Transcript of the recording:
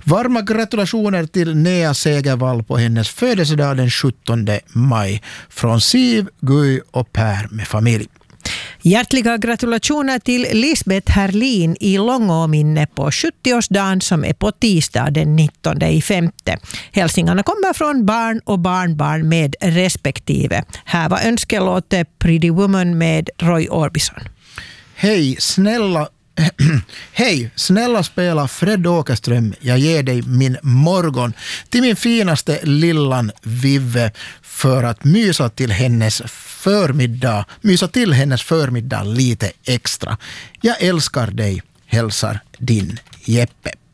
Varma gratulationer till Nea Segervall på hennes födelsedag den 17 maj. Från Siv, Guy och Per med familj. Hjärtliga gratulationer till Lisbeth Herlin i Långåminne på 70-årsdagen som är på tisdag den 19/5. Hälsningarna kommer från barn och barnbarn med respektive. Här var önskelåtet Pretty Woman med Roy Orbison. Hej, snälla spela Fred Åkerström, jag ger dig min morgon till min finaste lillan Vive för att mysa till hennes förmiddag lite extra. Jag älskar dig, hälsar din Jeppe.